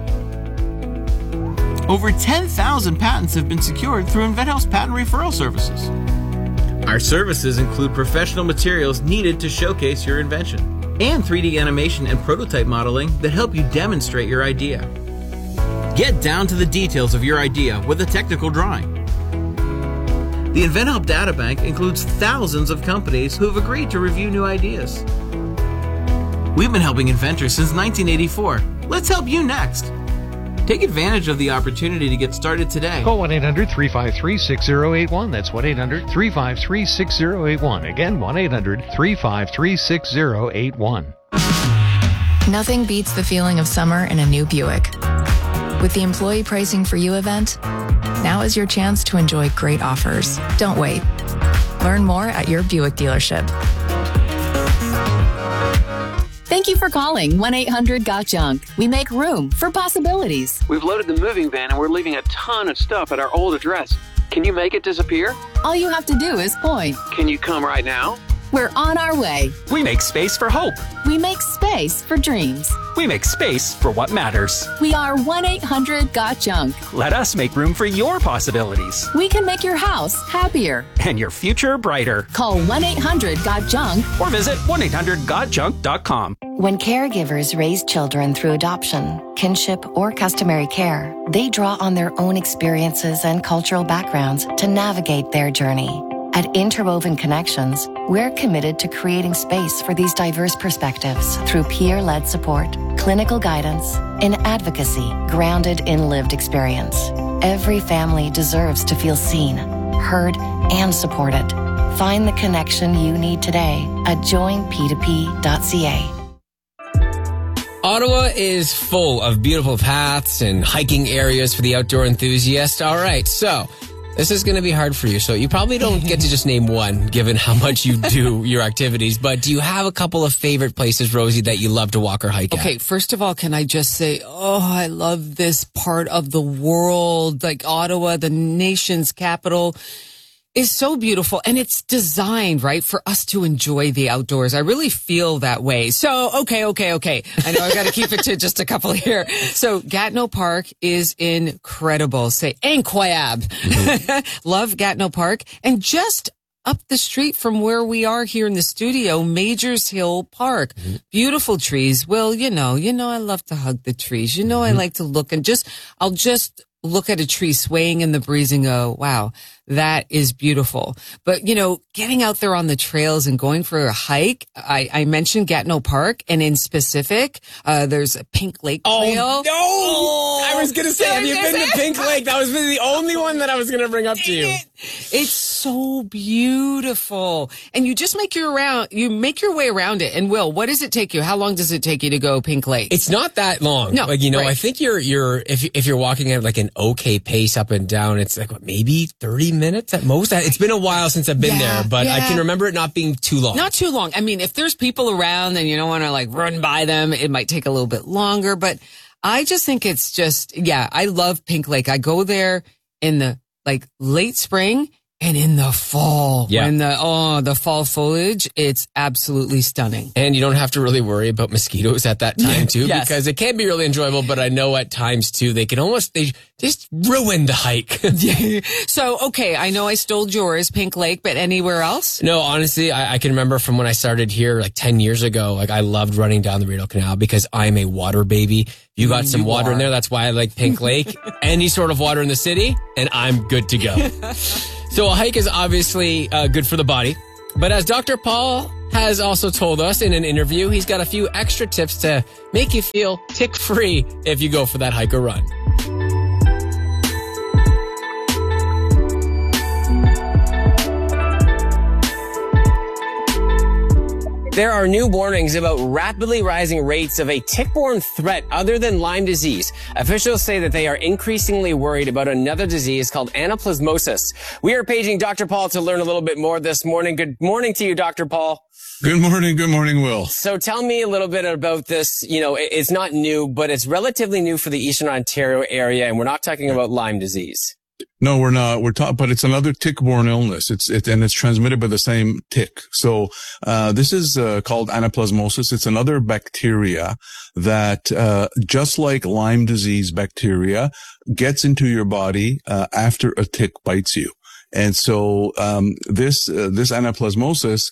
Over 10,000 patents have been secured through InventHelp's patent referral services. Our services include professional materials needed to showcase your invention and 3D animation and prototype modeling that help you demonstrate your idea. Get down to the details of your idea with a technical drawing. The InventHelp Databank includes thousands of companies who have agreed to review new ideas. We've been helping inventors since 1984. Let's help you next. Take advantage of the opportunity to get started today. Call 1-800-353-6081. That's 1-800-353-6081. Again, 1-800-353-6081. Nothing beats the feeling of summer in a new Buick. With the Employee Pricing for You event, now is your chance to enjoy great offers. Don't wait. Learn more at your Buick dealership. Thank you for calling 1-800-GOT-JUNK. We make room for possibilities. We've loaded the moving van and we're leaving a ton of stuff at our old address. Can you make it disappear? All you have to do is point. Can you come right now? We're on our way. We make space for hope. We make space for dreams. We make space for what matters. We are 1-800-GOT-JUNK. Let us make room for your possibilities. We can make your house happier. And your future brighter. Call 1-800-GOT-JUNK. Or visit 1-800-GOT-JUNK.com. When caregivers raise children through adoption, kinship, or customary care, they draw on their own experiences and cultural backgrounds to navigate their journey. At Interwoven Connections, we're committed to creating space for these diverse perspectives through peer-led support, clinical guidance, and advocacy grounded in lived experience. Every family deserves to feel seen, heard, and supported. Find the connection you need today at joinp2p.ca. Ottawa is full of beautiful paths and hiking areas for the outdoor enthusiast. All right, so this is going to be hard for you. So you probably don't get to just name one, given how much you do your activities. But do you have a couple of favorite places, Rosie, that you love to walk or hike at? Okay, first of all, can I just say, I love this part of the world. Like Ottawa, the nation's capital, is so beautiful, and it's designed, right, for us to enjoy the outdoors. I really feel that way. So, okay. I know I got to keep it to just a couple here. So, Gatineau Park is incredible. Say, incroyable. Mm-hmm. Love Gatineau Park. And just up the street from where we are here in the studio, Majors Hill Park. Mm-hmm. Beautiful trees. Well, you know, I love to hug the trees. I like to look and I'll just look at a tree swaying in the breeze and go, wow, that is beautiful. But, getting out there on the trails and going for a hike, I mentioned Gatineau Park, and in specific, there's a Pink Lake Trail. Oh, no! I was going to say, have you been to Pink Lake? That was the only one that I was going to bring up to you. It's so beautiful. And you just make your way around it. And Will, what does it take you? How long does it take you to go Pink Lake? It's not that long. No. Right. I think if you're walking at like an okay pace up and down, it's like maybe 30 minutes at most. It's been a while since I've been there, but I can remember it not being too long. Not too long. I mean, if there's people around and you don't want to run by them, it might take a little bit longer, but I just think it's I love Pink Lake. I go there in the late spring and in the fall, when the fall foliage, it's absolutely stunning. And you don't have to really worry about mosquitoes at that time too, because it can be really enjoyable, but I know at times too, they just ruin the hike. So, okay, I know I stole yours, Pink Lake, but anywhere else? No, honestly, I can remember from when I started here 10 years ago, I loved running down the Rideau Canal because I'm a water baby. You got some water in there. That's why I like Pink Lake. Any sort of water in the city, and I'm good to go. So a hike is obviously good for the body. But as Dr. Paul has also told us in an interview, he's got a few extra tips to make you feel tick-free if you go for that hike or run. There are new warnings about rapidly rising rates of a tick-borne threat other than Lyme disease. Officials say that they are increasingly worried about another disease called anaplasmosis. We are paging Dr. Paul to learn a little bit more this morning. Good morning to you, Dr. Paul. Good morning. Good morning, Will. So tell me a little bit about this. It's not new, but it's relatively new for the Eastern Ontario area, and we're not talking about Lyme disease. No, we're not. But it's another tick-borne illness. It's transmitted by the same tick. So, this is, called anaplasmosis. It's another bacteria that, just like Lyme disease bacteria, gets into your body, after a tick bites you. And so, this anaplasmosis,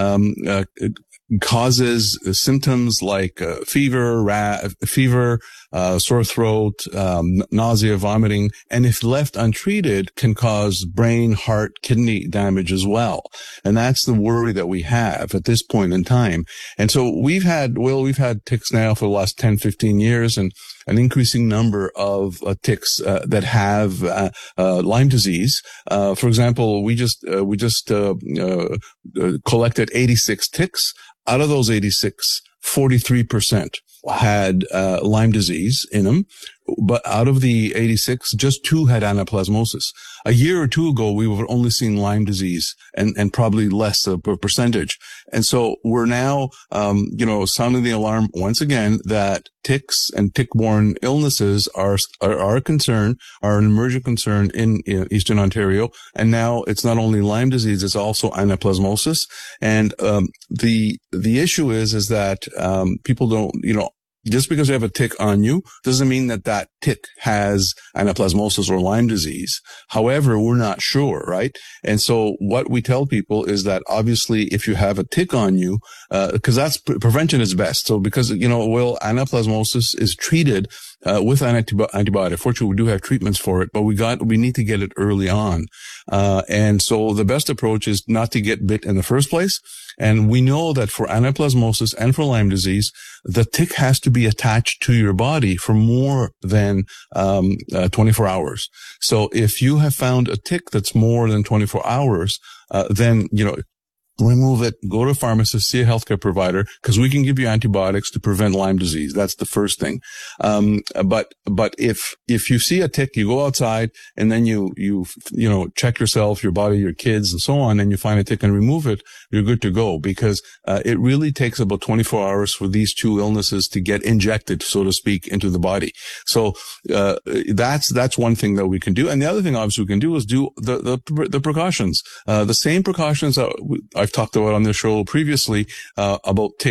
causes symptoms like fever, sore throat, nausea, vomiting, and if left untreated, can cause brain, heart, kidney damage as well. And that's the worry that we have at this point in time. And so we've had ticks now for the last 10, 15 years, and an increasing number of ticks that have Lyme disease. For example, we just collected 86 ticks. Out of those 86, 43% had Lyme disease in them. But out of the 86, just 2 had anaplasmosis. A year or 2 ago, we were only seeing Lyme disease and probably less of a percentage. And so we're now, sounding the alarm once again that ticks and tick-borne illnesses are a concern, are an emerging concern in Eastern Ontario. And now it's not only Lyme disease, it's also anaplasmosis. And, the issue is that, people don't, just because you have a tick on you doesn't mean that tick has anaplasmosis or Lyme disease. However, we're not sure, right? And so what we tell people is that obviously if you have a tick on you, because that's prevention is best. So because, anaplasmosis is treated with an antibiotic. Fortunately, we do have treatments for it, but we need to get it early on. And so the best approach is not to get bit in the first place. And we know that for anaplasmosis and for Lyme disease, the tick has to be attached to your body for more than 24 hours. So if you have found a tick that's more than 24 hours, then, remove it, go to a pharmacist, see a healthcare provider, because we can give you antibiotics to prevent Lyme disease. That's the first thing. But if you see a tick, you go outside and then you check yourself, your body, your kids and so on, and you find a tick and remove it, you're good to go, because it really takes about 24 hours for these 2 illnesses to get injected, so to speak, into the body. So, that's one thing that we can do. And the other thing obviously we can do is do the precautions. The same precautions that I've talked about on this show previously, about tick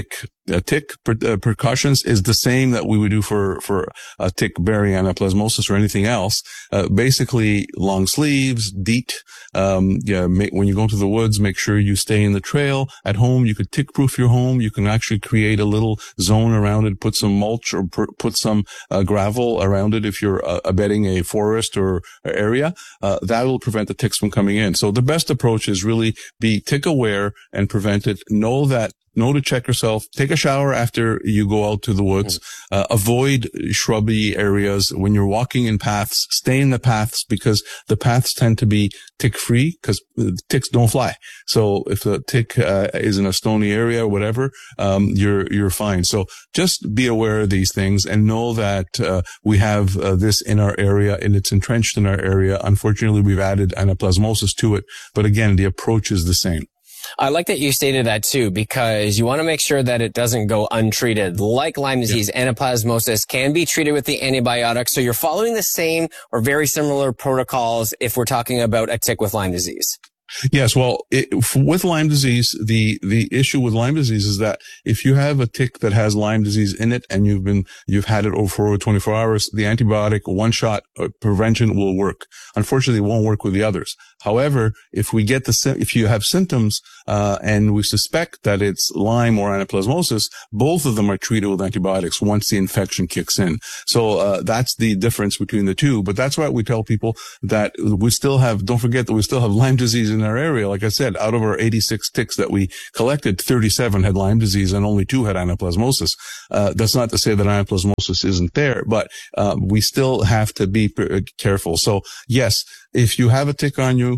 tick precautions is the same that we would do for a tick-bearing anaplasmosis or anything else. Basically, long sleeves, DEET. When you go to the woods, make sure you stay in the trail. At home, you could tick-proof your home. You can actually create a little zone around it, put some mulch or put some gravel around it if you're abetting a forest or area. That will prevent the ticks from coming in. So the best approach is really be tick aware and prevent it. Know to check yourself. Take a shower after you go out to the woods. Avoid shrubby areas. When you're walking in paths, stay in the paths because the paths tend to be tick-free because ticks don't fly. So if the tick is in a stony area or whatever, you're fine. So just be aware of these things and know that we have this in our area and it's entrenched in our area. Unfortunately, we've added anaplasmosis to it. But again, the approach is the same. I like that you stated that too, because you want to make sure that it doesn't go untreated. Like Lyme disease, anaplasmosis can be treated with the antibiotics. So you're following the same or very similar protocols if we're talking about a tick with Lyme disease. Yes. Well, with Lyme disease, the issue with Lyme disease is that if you have a tick that has Lyme disease in it and you've had it for over 24 hours, the antibiotic one shot prevention will work. Unfortunately, it won't work with the others. However, if you have symptoms, and we suspect that it's Lyme or anaplasmosis, both of them are treated with antibiotics once the infection kicks in. So, that's the difference between the two. But that's why we tell people that don't forget that we still have Lyme disease in our area. Like I said, out of our 86 ticks that we collected, 37 had Lyme disease and only 2 had anaplasmosis. That's not to say that anaplasmosis isn't there, but, we still have to be careful. So yes, if you have a tick on you,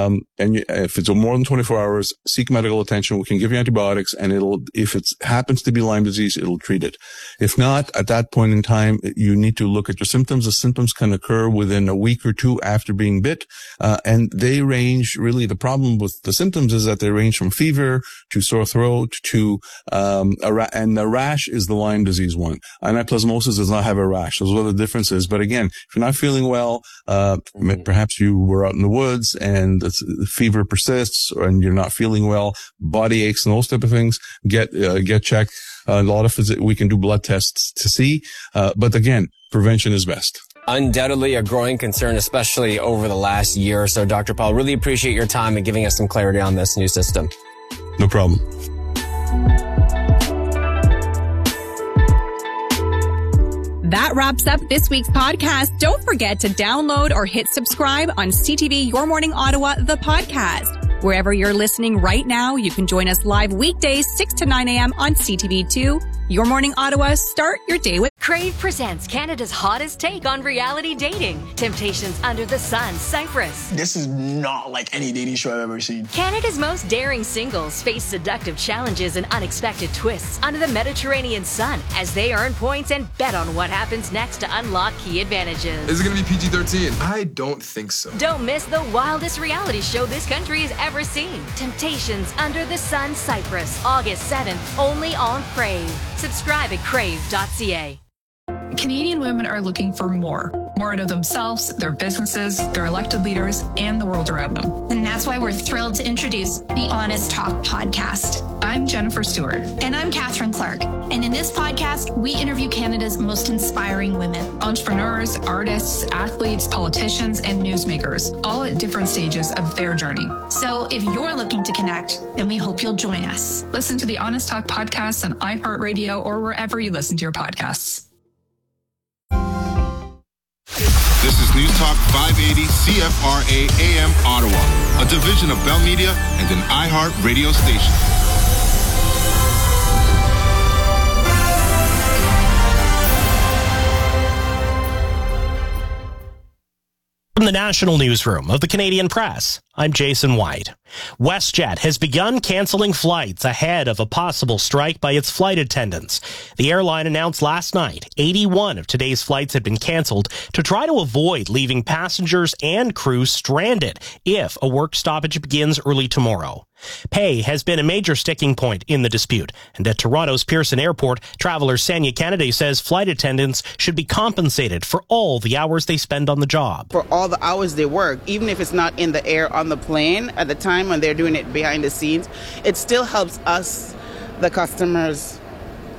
if it's more than 24 hours, seek medical attention. We can give you antibiotics and if it happens to be Lyme disease, it'll treat it. If not, at that point in time, you need to look at your symptoms. The symptoms can occur within a week or two after being bit. And they range really, the problem with the symptoms is that they range from fever to sore throat to, and the rash is the Lyme disease one. Anaplasmosis does not have a rash. Those are the differences. But again, if you're not feeling well, perhaps you were out in the woods and the fever persists and you're not feeling well, body aches and those type of things, get checked. A lot of we can do blood tests to see. But again, prevention is best. Undoubtedly a growing concern, especially over the last year or so. Dr. Paul, really appreciate your time and giving us some clarity on this new system. No problem. That wraps up this week's podcast. Don't forget to download or hit subscribe on CTV Your Morning Ottawa, the podcast. Wherever you're listening right now, you can join us live weekdays 6 to 9 a.m. on CTV2. Your Morning Ottawa, start your day with Crave presents Canada's hottest take on reality dating. Temptations Under the Sun, Cyprus. This is not like any dating show I've ever seen. Canada's most daring singles face seductive challenges and unexpected twists under the Mediterranean sun as they earn points and bet on what happens next to unlock key advantages. Is it going to be PG-13? I don't think so. Don't miss the wildest reality show this country has ever seen. Temptations Under the Sun, Cyprus, August 7th, only on Crave. Subscribe at crave.ca. Canadian women are looking for more out of themselves, their businesses, their elected leaders, and the world around them. And that's why we're thrilled to introduce the Honest Talk podcast. I'm Jennifer Stewart. And I'm Catherine Clark. And in this podcast, we interview Canada's most inspiring women. Entrepreneurs, artists, athletes, politicians, and newsmakers, all at different stages of their journey. So if you're looking to connect, then we hope you'll join us. Listen to the Honest Talk podcast on iHeartRadio or wherever you listen to your podcasts. This is News Talk 580 CFRA AM Ottawa, a division of Bell Media and an iHeart radio station. From the National Newsroom of the Canadian Press, I'm Jason White. WestJet has begun canceling flights ahead of a possible strike by its flight attendants. The airline announced last night 81 of today's flights had been canceled to try to avoid leaving passengers and crew stranded if a work stoppage begins early tomorrow. Pay has been a major sticking point in the dispute, and at Toronto's Pearson Airport, traveler Sanya Kennedy says flight attendants should be compensated for all the hours they spend on the job. For all the hours they work, even if it's not in the air on the plane at the time when they're doing it behind the scenes, it still helps us, the customers,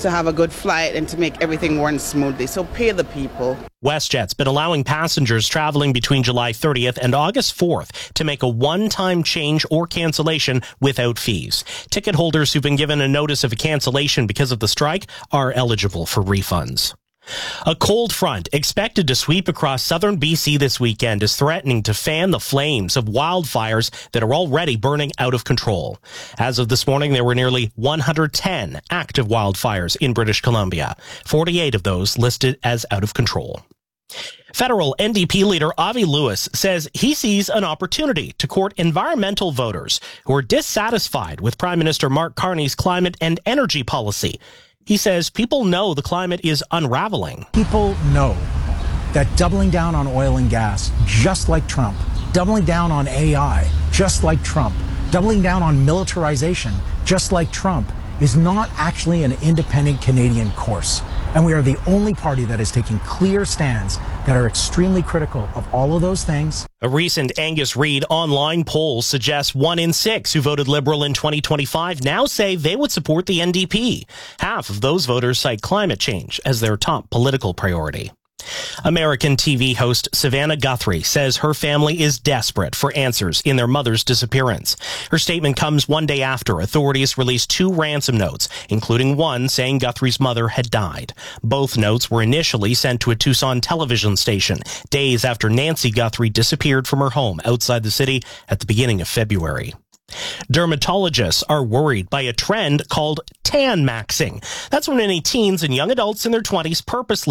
to have a good flight and to make everything run smoothly. So pay the people. WestJet's been allowing passengers traveling between July 30th and August 4th to make a one-time change or cancellation without fees. Ticket holders who've been given a notice of a cancellation because of the strike are eligible for refunds. A cold front expected to sweep across southern BC this weekend is threatening to fan the flames of wildfires that are already burning out of control. As of this morning, there were nearly 110 active wildfires in British Columbia, 48 of those listed as out of control. Federal NDP leader Avi Lewis says he sees an opportunity to court environmental voters who are dissatisfied with Prime Minister Mark Carney's climate and energy policy. He says people know the climate is unraveling. People know that doubling down on oil and gas, just like Trump, doubling down on AI, just like Trump, doubling down on militarization, just like Trump, is not actually an independent Canadian course. And we are the only party that is taking clear stands that are extremely critical of all of those things. A recent Angus Reid online poll suggests 1 in 6 who voted Liberal in 2025 now say they would support the NDP. Half of those voters cite climate change as their top political priority. American TV host Savannah Guthrie says her family is desperate for answers in their mother's disappearance. Her statement comes one day after authorities released 2 ransom notes, including one saying Guthrie's mother had died. Both notes were initially sent to a Tucson television station, days after Nancy Guthrie disappeared from her home outside the city at the beginning of February. Dermatologists are worried by a trend called tan maxing. That's when many teens and young adults in their 20s purposely